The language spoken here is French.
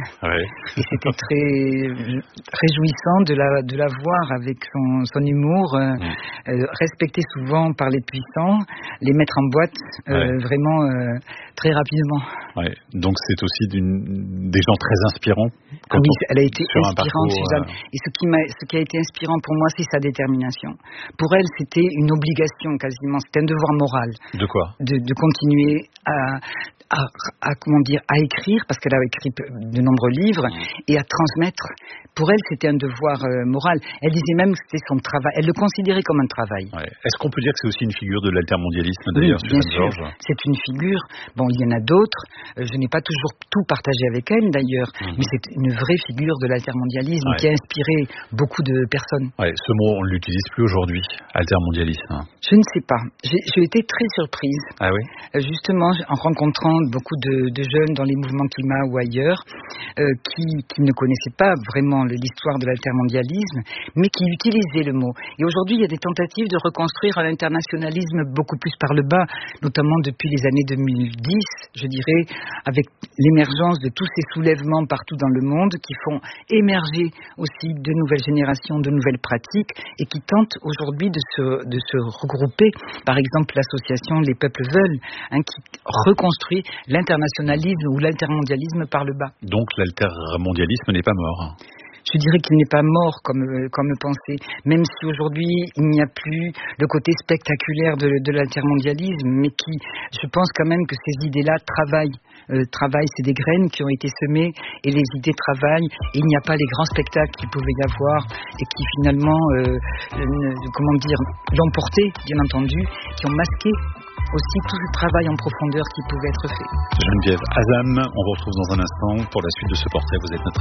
Ouais. Et c'était très réjouissant de la voir avec son humour, respectée souvent par les puissants, les mettre en boîte vraiment très rapidement. Ouais. Donc c'est aussi des gens très inspirants. Oui, elle a été inspirante, parcours, Suzanne. Et ce qui a été inspirant pour moi, c'est sa détermination. Pour elle, c'était une obligation quasiment, c'était un devoir moral. De quoi ? De continuer à écrire, parce qu'elle a écrit de nombreux livres, et à transmettre. Pour elle, c'était un devoir moral. Elle disait même que c'était son travail. Elle le considérait comme un travail. Ouais. Est-ce qu'on peut dire que c'est aussi une figure de l'altermondialisme, d'ailleurs, oui, bien Suzanne sûr. Georges ? C'est une figure. Bon, il y en a d'autres. Je n'ai pas toujours tout partagé avec elle, d'ailleurs. Mais c'est une vraie figure de l'altermondialisme qui a inspiré beaucoup de personnes. Ouais, ce mot, on ne l'utilise plus aujourd'hui, altermondialisme. Je ne sais pas. J'ai été très surprise. Ah oui ? Justement, en rencontrant beaucoup de jeunes dans les mouvements climat ou ailleurs, qui ne connaissaient pas vraiment l'histoire de l'altermondialisme, mais qui utilisaient le mot. Et aujourd'hui, il y a des tentatives de reconstruire un internationalisme beaucoup plus par le bas, notamment depuis les années 2010, je dirais, avec l'émergence de tous ces soulèvements partout dans le monde qui font émerger aussi de nouvelles générations, de nouvelles pratiques, et qui tentent aujourd'hui de se regrouper. Par exemple, l'association Les Peuples Veulent, qui reconstruit l'internationalisme ou l'intermondialisme par le bas. Donc l'altermondialisme n'est pas mort. Je dirais qu'il n'est pas mort comme pensée, même si aujourd'hui il n'y a plus le côté spectaculaire de l'altermondialisme, mais qui, je pense quand même que ces idées-là travaillent, c'est des graines qui ont été semées et les idées travaillent, et il n'y a pas les grands spectacles qu'il pouvait y avoir et qui finalement, l'ont porté, bien entendu, qui ont masqué aussi tout ce travail en profondeur qui pouvait être fait. Geneviève Azam, on vous retrouve dans un instant pour la suite de ce portrait. Vous êtes notre